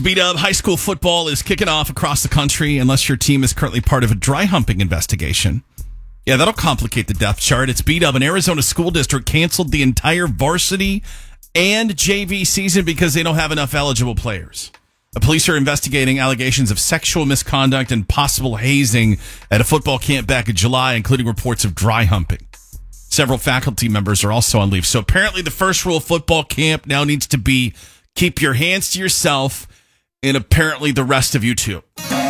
B-Dub, high school football is kicking off across the country unless your team is currently part of a dry humping investigation. Yeah, that'll complicate the depth chart. It's B-Dub. An Arizona school district canceled the entire varsity and JV season because they don't have enough eligible players. The police are investigating allegations of sexual misconduct and possible hazing at a football camp back in July, including reports of dry humping. Several faculty members are also on leave. So apparently the first rule of football camp now needs to be keep your hands to yourself, and apparently the rest of you too.